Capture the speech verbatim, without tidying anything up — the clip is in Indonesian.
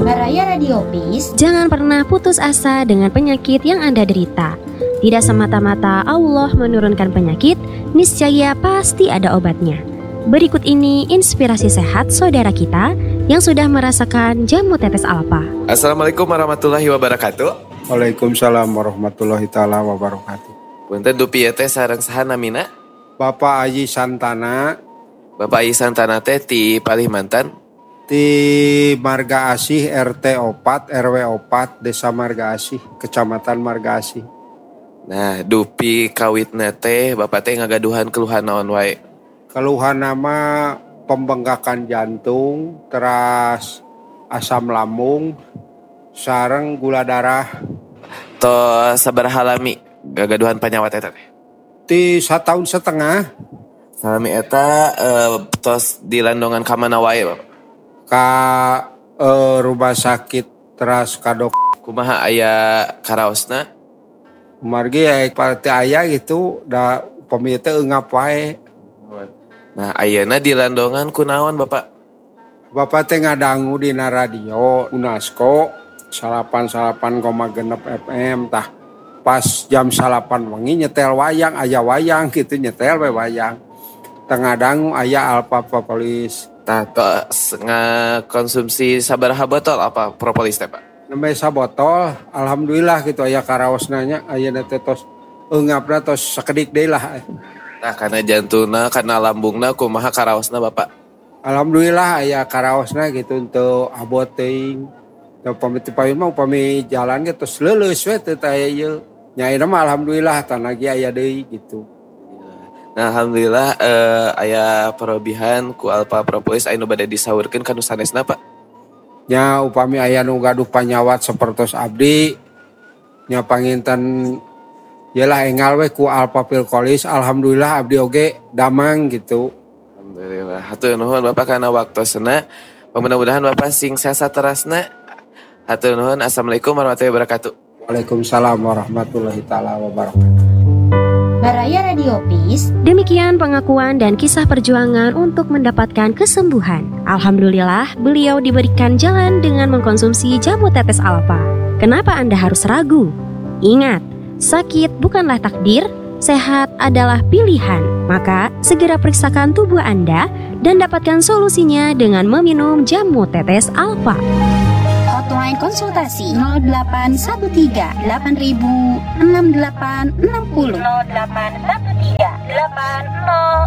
Baraya Radio Peace. Jangan pernah putus asa dengan penyakit yang Anda derita. Tidak semata-mata Allah menurunkan penyakit, niscaya pasti ada obatnya. Berikut ini inspirasi sehat saudara kita yang sudah merasakan jamu tetes alfa. Assalamualaikum warahmatullahi wabarakatuh. Waalaikumsalam warahmatullahi taala wabarakatuh. Punten dupi teh sareng saha namina? Bapak Aji Santana. Bapak Aji Santana teh ti Kalimantan. Di Marga Asih R T opat R W opat Desa Marga Asih, Kecamatan Marga Asih. Nah, dupi kawitna teh Bapak teh ngagaduhan keluhan naon wae? Keluhan nama pembengkakan jantung, teras asam lambung, sareng gula darah. To sabaraha lami gagaduhan panyawat eta teh? Di satu tahun setengah. Salami eta uh, tos di landongan ka mana wae, Bapak? Ka uh, rumah sakit teras kadok. Kumaha aya karaosna? Margi ya partai aya gitu, da pemita eungap wae. Nah, ayeuna di landongan kunaon, Bapak? Bapak teh ngadangu dina radio UNESCO salapan koma genep F M tah. Pas jam salapan wengi nyetel wayang, aya wayang gitu nyetel we wayang. Tengah dangu aya Alpha Propolis. Tah tos ngakonsumsi sabaraha botol apa propolis teh, Pak? Nembe sabotol, alhamdulillah gitu aya karaosna nya, ayeuna teh tos eungapna tos sakedik deui lah. Nah, karena jantungna, karena lambungna kumaha karaosna, Bapak? Alhamdulillah aya karaosna gitu untuk abot teuing. Da pamiti payun mah upami jalan ge tos leuleus we teu teh ieu. Nyaina mah alhamdulillah tanagi aya deui gitu. Nah, alhamdulillah eh, aya parobihan ku Alpha Propolis anu bade disaurkeun kanu sanesna, Pak. Nya upami aya nu gaduh panyawat sapertos abdi nya panginten yalah engal we ku Alpha Propolis, alhamdulillah abdi oge damang gitu. Alhamdulillah. Hatur nuhun Bapak kana waktosna. Mudah-mudahan Bapak sing sasa terasna. Hatur nuhun. Assalamualaikum warahmatullahi wabarakatuh. Waalaikumsalam warahmatullahi taala wabarakatuh. Baraya Radio Peace. Demikian pengakuan dan kisah perjuangan untuk mendapatkan kesembuhan. Alhamdulillah, beliau diberikan jalan dengan mengkonsumsi jamu tetes alfa. Kenapa Anda harus ragu? Ingat, sakit bukanlah takdir, sehat adalah pilihan. Maka, segera periksakan tubuh Anda dan dapatkan solusinya dengan meminum jamu tetes alfa. Hotline konsultasi nol delapan satu tiga delapan enam delapan enam nol nol nol delapan satu tiga delapan nol